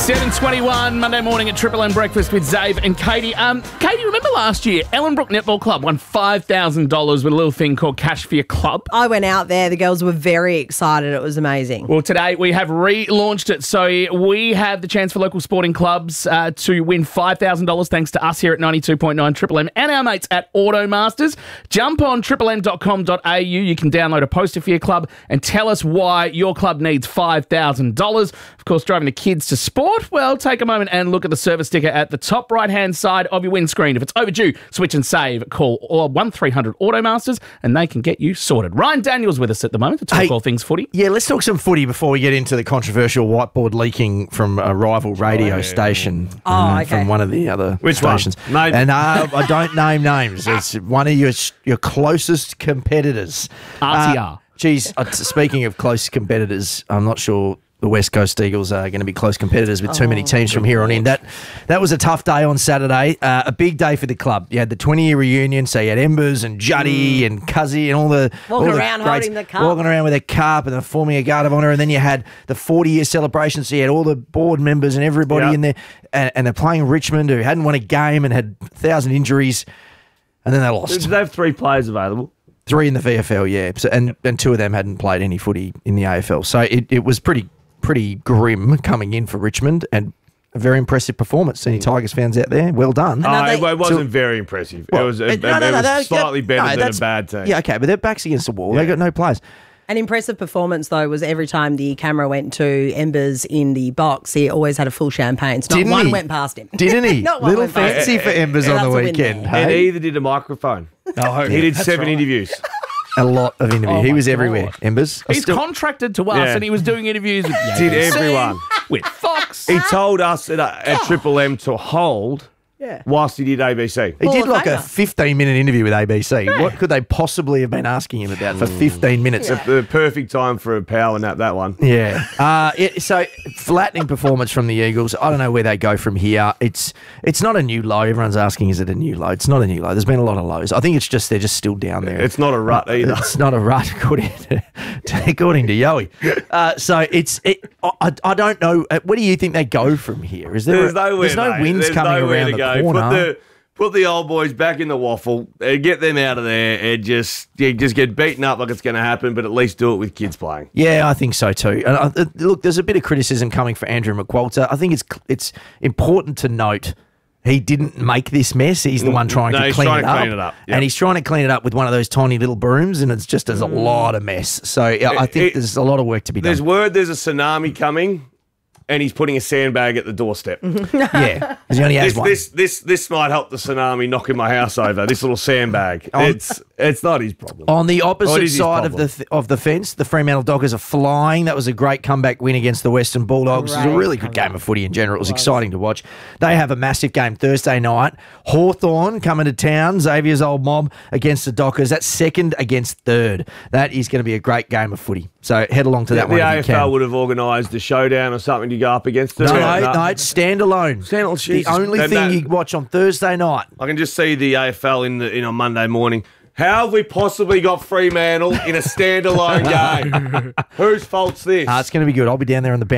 7:21 Monday morning at Triple M Breakfast with Zave and Katie. Katie, remember last year Ellenbrook Netball Club won $5,000 with a little thing called Cash for Your Club? I went out there. The girls were very excited. It was amazing. Well, today we have relaunched it. So we have the chance for local sporting clubs to win $5,000 thanks to us here at 92.9 Triple M and our mates at Automasters. Jump on triplem.com.au. You can download a poster for your club and tell us why your club needs $5,000. Of course, driving the kids to sport. Well, take a moment and look at the service sticker at the top right-hand side of your windscreen. If it's overdue, switch and save. Call 1300 Automasters and they can get you sorted. Ryan Daniels with us at the moment to talk all things footy. Yeah, let's talk some footy before we get into the controversial whiteboard leaking from a rival radio station. From one of the other stations. One? And I don't name names. It's one of your closest competitors. RTR. Speaking of close competitors, I'm not sure the West Coast Eagles are going to be close competitors with too many teams from here on in. That was a tough day on Saturday. A big day for the club. You had the 20-year reunion, so you had Embers and Juddy and Cuzzy and all the Walking around holding the cup. Walking around with a cup and forming a guard of honour. And then you had the 40-year celebration, so you had all the board members and everybody in there. And they're playing Richmond, who hadn't won a game and had 1,000 injuries. And then they lost. Did they have 3 players available? 3 in the VFL, yeah. So, and 2 of them hadn't played any footy in the AFL. So it was pretty grim coming in for Richmond, and a very impressive performance. Any Tigers fans out there? Well done. It wasn't very impressive. It was slightly better than a bad team. Yeah, okay, but their back's against the wall. They got no players. An impressive performance, though, was every time the camera went to Embers in the box, he always had a full champagne. Not one went past him. Didn't he? Not one Little went past fancy him. for Embers on the weekend. And neither did a microphone. He did 7 interviews. A lot of interviews. He was everywhere, Embers. He's contracted to us and he was doing interviews with Did everyone. with Fox. He told us at Triple M to hold whilst he did ABC. He did like a 15-minute interview with ABC. Yeah. What could they possibly have been asking him about for 15 minutes? The perfect time for a power nap, that one. Yeah. So flattening performance from the Eagles. I don't know where they go from here. It's not a new low. Everyone's asking, is it a new low? It's not a new low. There's been a lot of lows. I think it's just they're just still down there. It's not a rut either. It's not a rut, according to Yowie. I don't know. Where do you think they go from here? There's no winds coming around the corner. Put the old boys back in the waffle and get them out of there and just get beaten up like it's going to happen, but at least do it with kids playing. Yeah, I think so too. And look, there's a bit of criticism coming for Andrew McQualter. I think it's important to note he didn't make this mess. He's the one trying to clean it up. Yep. And he's trying to clean it up with one of those tiny little brooms, and there's a lot of mess. So I think there's a lot of work to be done. There's word there's a tsunami coming, and he's putting a sandbag at the doorstep. Yeah, because he only has one. This might help the tsunami knocking my house over. This little sandbag. It's not his problem. On the opposite side of the fence, the Fremantle Dockers are flying. That was a great comeback win against the Western Bulldogs. It was a really good game of footy in general. It was exciting to watch. They have a massive game Thursday night. Hawthorn coming to town, Xavier's old mob, against the Dockers. That's second against third. That is going to be a great game of footy. So head along to that one if you can. The AFL would have organised a showdown or something to go up against it. No, it's standalone. The only thing you watch on Thursday night. I can just see the AFL in on Monday morning. How have we possibly got Fremantle in a standalone game? Whose fault's this? It's going to be good. I'll be down there on the bench.